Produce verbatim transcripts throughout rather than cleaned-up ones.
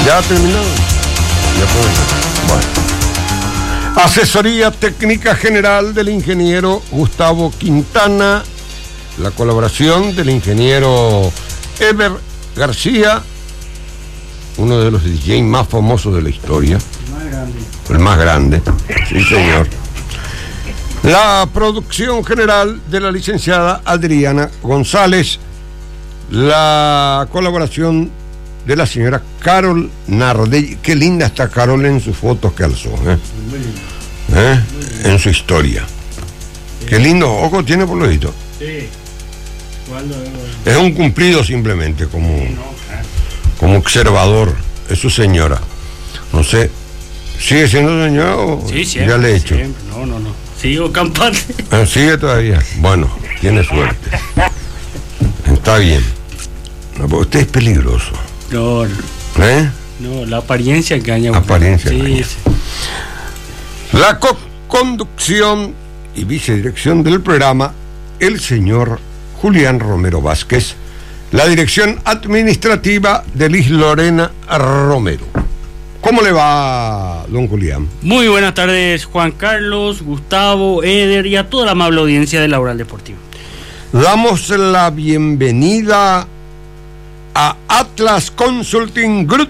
¿Ya ha terminado? Ya puedo. Bueno. Asesoría técnica general del ingeniero Gustavo Quintana. La colaboración del ingeniero Eber García, uno de los D J más famosos de la historia. El más grande. El más grande, sí señor. La producción general de la licenciada Adriana González. La colaboración de la señora Carol Nardelli. Qué linda está Carol en sus fotos que alzó, ¿eh? Muy lindo. ¿Eh? En su historia. Sí. Qué lindo ojo tiene por lo visto. Sí. ¿Cuándo? Es un cumplido simplemente como, Sí, no, claro. como observador. Es su señora. No sé, ¿sigue siendo señora o Sí, siempre, ya le he hecho? Siempre. No, no, no. Sigo campante. Ah, ¿sigue todavía? Bueno, tiene suerte. Está bien. No, porque usted es peligroso. No, ¿Eh? no, la apariencia engaña. Apariencia sí, engaña. sí. La co-conducción y vicedirección del programa, el señor Julián Romero Vázquez. La dirección administrativa de Liz Lorena Romero. ¿Cómo le va, don Julián? Muy buenas tardes, Juan Carlos, Gustavo, Eder y a toda la amable audiencia de Laboral Deportivo. Damos la bienvenida a Atlas Consulting Group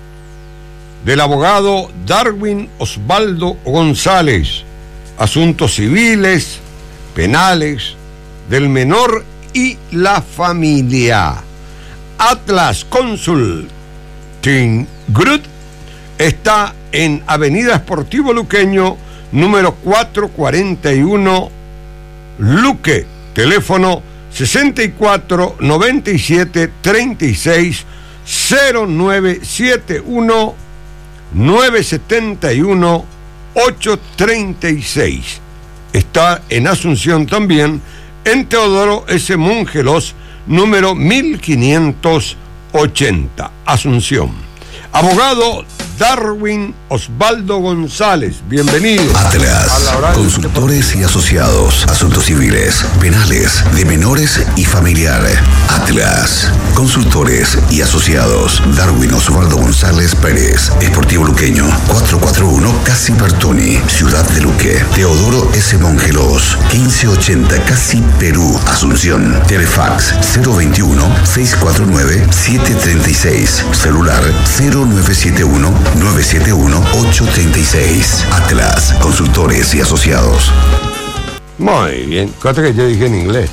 del abogado Darwin Osvaldo González. Asuntos civiles, penales, del menor y la familia. Atlas Consulting Group está en Avenida Sportivo Luqueño, número cuatrocientos cuarenta y uno, Luque. Teléfono sesenta y cuatro noventa y siete treinta y seis cero nueve siete uno nueve setenta y uno ocho treinta y seis. Está en Asunción también, en Teodoro S. Mongelos, número mil quinientos ochenta, Asunción. Abogado Darwin Osvaldo González, bienvenido. Atlas, consultores y asociados, asuntos civiles, penales, de menores y familiares. Atlas, consultores y asociados, Darwin Osvaldo González Pérez, Esportivo Luqueño, cuatrocientos cuarenta y uno Casi Bertoni, Ciudad de Luque, Teodoro S. Mongelos, quince ochenta Casi Perú, Asunción. Telefax cero veintiuno seiscientos cuarenta y nueve setecientos treinta y seis, celular cero nueve siete uno nueve siete uno ocho tres seis. Atlas, consultores y asociados. Muy bien, cosa que yo dije en inglés.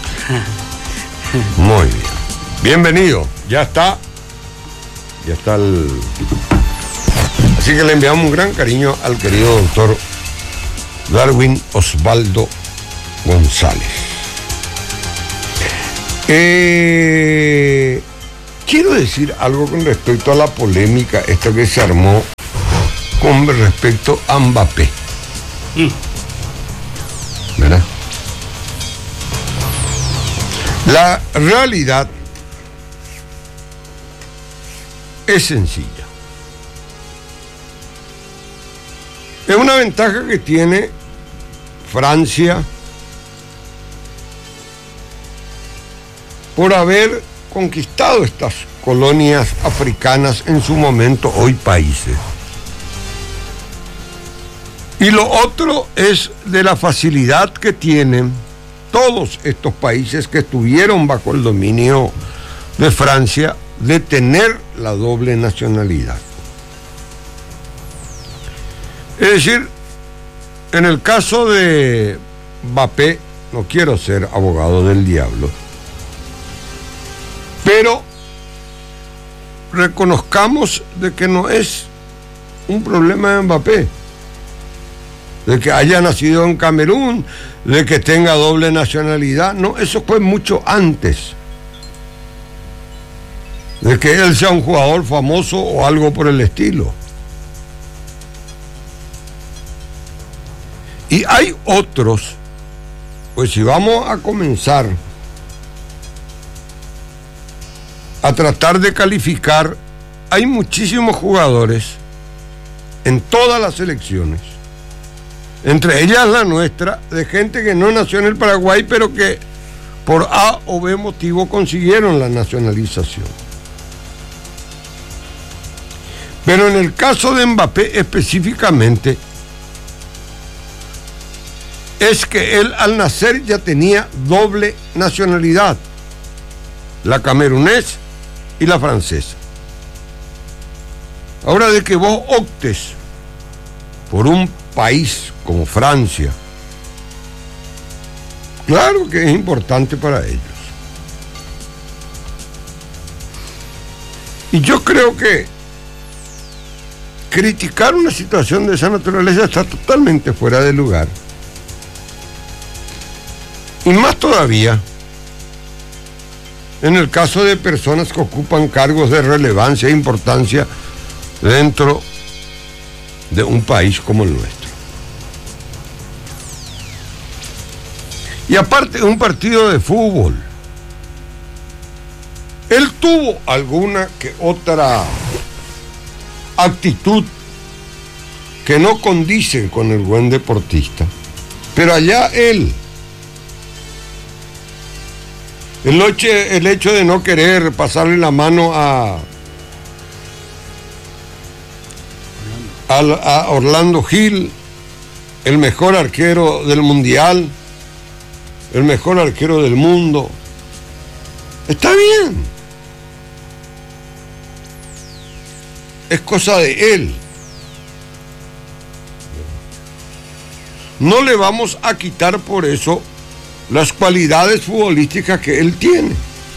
Muy bien. Bienvenido, ya está. Ya está el... Así que le enviamos un gran cariño al querido doctor Darwin Osvaldo González. Eh... Quiero decir algo con respecto a la polémica esta que se armó con respecto a Mbappé. Mm. ¿Verdad? La realidad es sencilla. Es una ventaja que tiene Francia por haber conquistado estas colonias africanas en su momento, hoy países. Y lo otro es de la facilidad que tienen todos estos países que estuvieron bajo el dominio de Francia de tener la doble nacionalidad. Es decir, en el caso de Mbappé, no quiero ser abogado del diablo, pero reconozcamos de que no es un problema de Mbappé, de que haya nacido en Camerún, de que tenga doble nacionalidad. No, eso fue mucho antes de que él sea un jugador famoso o algo por el estilo. Y hay otros, pues si vamos a comenzar a tratar de calificar, hay muchísimos jugadores en todas las selecciones, entre ellas la nuestra, de gente que no nació en el Paraguay, pero que por A o B motivo consiguieron la nacionalización. Pero en el caso de Mbappé específicamente, es que él al nacer ya tenía doble nacionalidad, la camerunés y la francesa. Ahora, de que vos optes por un país como Francia, claro que es importante para ellos. Y yo creo que criticar una situación de esa naturaleza está totalmente fuera de lugar. Y más todavía en el caso de personas que ocupan cargos de relevancia e importancia dentro de un país como el nuestro. Y aparte de un partido de fútbol, él tuvo alguna que otra actitud que no condice con el buen deportista, pero allá él, el hecho, el hecho de no querer pasarle la mano a, a, a Orlando Gil, el mejor arquero del mundial, el mejor arquero del mundo, está bien, es cosa de él. No le vamos a quitar por eso las cualidades futbolísticas que él tiene.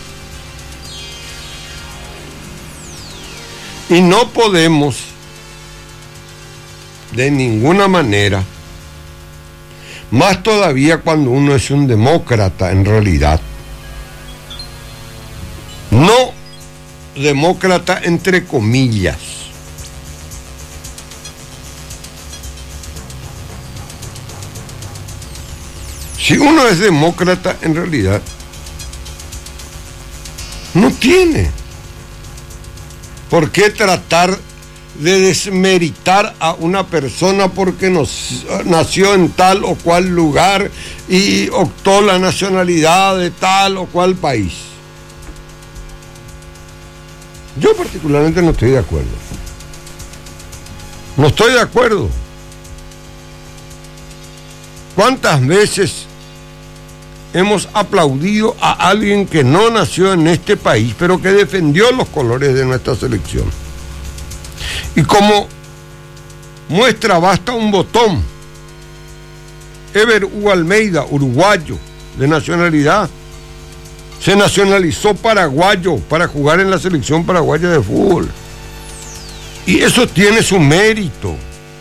Y no podemos de ninguna manera, más todavía cuando uno es un demócrata en realidad, no demócrata entre comillas, si uno es demócrata en realidad, no tiene por qué tratar de desmeritar a una persona porque nos, nació en tal o cual lugar y optó la nacionalidad de tal o cual país. Yo particularmente no estoy de acuerdo. No estoy de acuerdo. ¿Cuántas veces hemos aplaudido a alguien que no nació en este país, pero que defendió los colores de nuestra selección? Y como muestra basta un botón, Ever Hugo Almeida, uruguayo de nacionalidad, se nacionalizó paraguayo para jugar en la selección paraguaya de fútbol. Y eso tiene su mérito.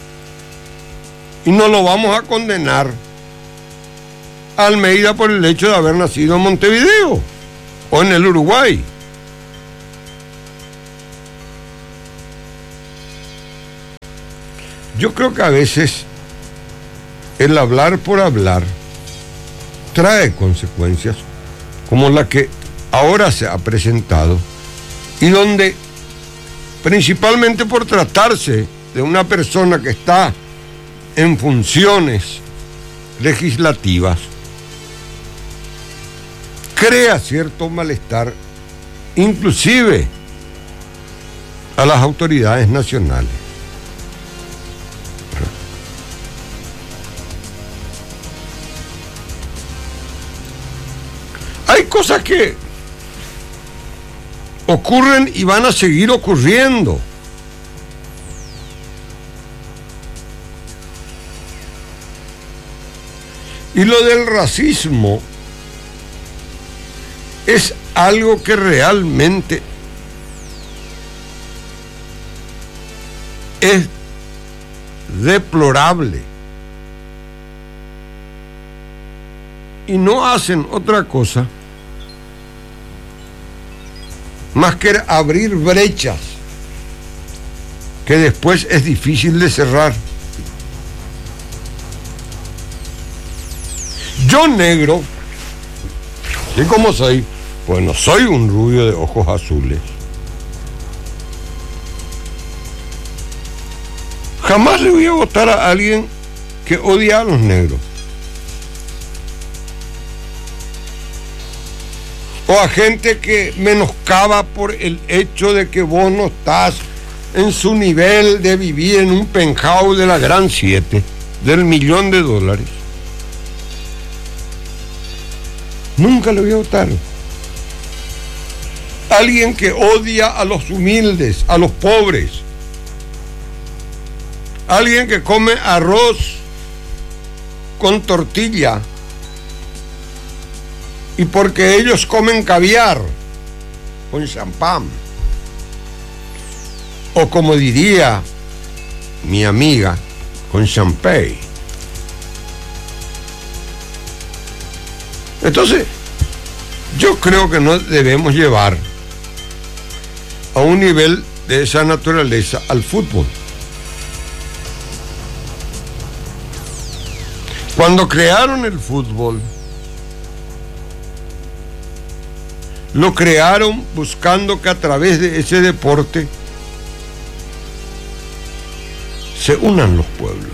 Y no lo vamos a condenar a Almeida por el hecho de haber nacido en Montevideo o en el Uruguay. Yo creo que a veces el hablar por hablar trae consecuencias como la que ahora se ha presentado y donde, principalmente por tratarse de una persona que está en funciones legislativas, crea cierto malestar, inclusive a las autoridades nacionales. Hay cosas que ocurren y van a seguir ocurriendo. Y lo del racismo es algo que realmente es deplorable. Y no hacen otra cosa más que abrir brechas que después es difícil de cerrar. Yo negro, ¿y cómo soy? Pues no soy un rubio de ojos azules. Jamás le voy a votar a alguien que odia a los negros. O a gente que menoscaba por el hecho de que vos no estás en su nivel de vivir en un penthouse de la Gran Siete, del millón de dólares. Nunca le voy a votar. Alguien que odia a los humildes, a los pobres. Alguien que come arroz con tortilla. Y porque ellos comen caviar con champán. O como diría mi amiga, con champagne. Entonces, yo creo que no debemos llevar a un nivel de esa naturaleza al fútbol. Cuando crearon el fútbol, lo crearon buscando que a través de ese deporte se unan los pueblos.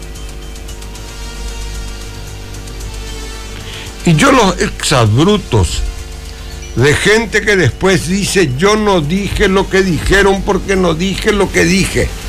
Y yo los exabruptos de gente que después dice, yo no dije lo que dijeron porque no dije lo que dije.